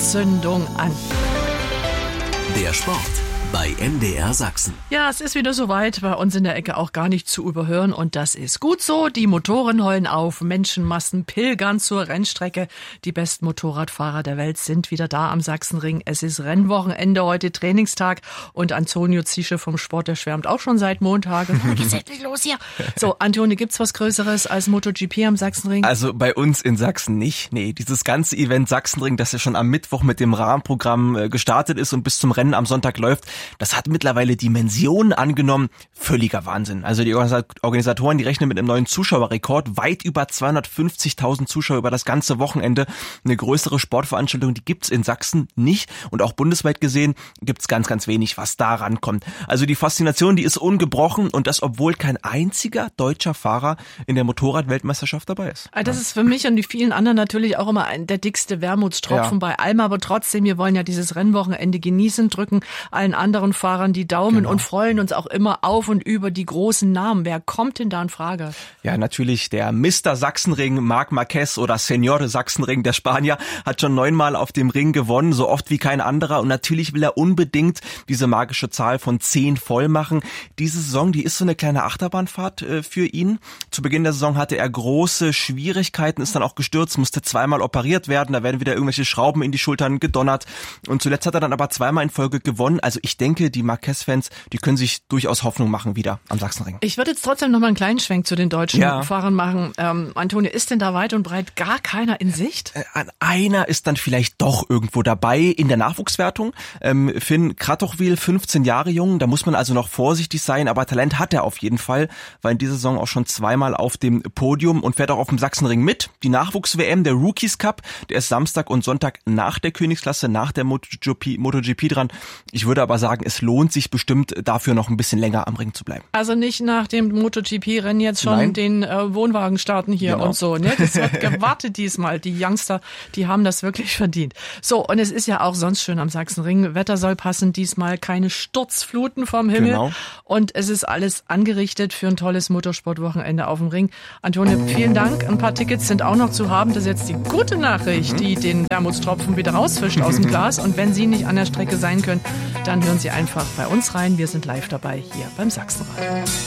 Entzündung an. Der Sport bei MDR Sachsen. Ja, es ist wieder soweit, bei uns in der Ecke auch gar nicht zu überhören und das ist gut so. Die Motoren heulen auf, Menschenmassen pilgern zur Rennstrecke. Die besten Motorradfahrer der Welt sind wieder da am Sachsenring. Es ist Rennwochenende, heute Trainingstag und Antonio Ziesche vom Sport, der schwärmt auch schon seit Montag. Geht's endlich los hier? So, Antonio, gibt's was Größeres als MotoGP am Sachsenring? Also bei uns in Sachsen nicht. Nee, dieses ganze Event Sachsenring, das ja schon am Mittwoch mit dem Rahmenprogramm gestartet ist und bis zum Rennen am Sonntag läuft, das hat mittlerweile Dimensionen angenommen. Völliger Wahnsinn. Also die Organisatoren, die rechnen mit einem neuen Zuschauerrekord. Weit über 250.000 Zuschauer über das ganze Wochenende. Eine größere Sportveranstaltung, die gibt's in Sachsen nicht. Und auch bundesweit gesehen gibt's ganz, ganz wenig, was da rankommt. Also die Faszination, die ist ungebrochen. Und das, obwohl kein einziger deutscher Fahrer in der Motorrad-Weltmeisterschaft dabei ist. Das ist für mich und die vielen anderen natürlich auch immer der dickste Wermutstropfen bei allem. Aber trotzdem, wir wollen ja dieses Rennwochenende genießen, drücken allen anderen Fahrern die Daumen und freuen uns auch immer auf und über die großen Namen. Wer kommt denn da in Frage? Ja, natürlich der Mr. Sachsenring, Marc Marquez oder Senior Sachsenring, der Spanier, hat schon 9-mal auf dem Ring gewonnen, so oft wie kein anderer. Und natürlich will er unbedingt diese magische Zahl von 10 voll machen. Diese Saison, die ist so eine kleine Achterbahnfahrt für ihn. Zu Beginn der Saison hatte er große Schwierigkeiten, ist dann auch gestürzt, musste 2-mal operiert werden. Da werden wieder irgendwelche Schrauben in die Schultern gedonnert. Und zuletzt hat er dann aber 2-mal in Folge gewonnen. Also ich denke, die Marquez-Fans, die können sich durchaus Hoffnung machen wieder am Sachsenring. Ich würde jetzt trotzdem noch mal einen kleinen Schwenk zu den deutschen Fahrern machen. Antonio, ist denn da weit und breit gar keiner in Sicht? Einer ist dann vielleicht doch irgendwo dabei in der Nachwuchswertung. Finn Kratochwil, 15 Jahre jung, da muss man also noch vorsichtig sein, aber Talent hat er auf jeden Fall, war in dieser Saison auch schon 2-mal auf dem Podium und fährt auch auf dem Sachsenring mit. Die Nachwuchs-WM, der Rookies Cup, der ist Samstag und Sonntag nach der Königsklasse, nach der MotoGP dran. Ich würde aber sagen, es lohnt sich bestimmt dafür noch ein bisschen länger am Ring zu bleiben. Also nicht nach dem MotoGP-Rennen jetzt schon den Wohnwagen starten hier und so. Ne? Das wird gewartet diesmal. Die Youngster, die haben das wirklich verdient. So, und es ist ja auch sonst schön am Sachsenring. Wetter soll passen, diesmal keine Sturzfluten vom Himmel. Genau. Und es ist alles angerichtet für ein tolles Motorsportwochenende auf dem Ring. Antonio, vielen Dank. Ein paar Tickets sind auch noch zu haben. Das ist jetzt die gute Nachricht, die den Wermutstropfen wieder rausfischt aus dem Glas. Und wenn Sie nicht an der Strecke sein können, dann hören Sie einfach bei uns rein. Wir sind live dabei hier beim Sachsenrad.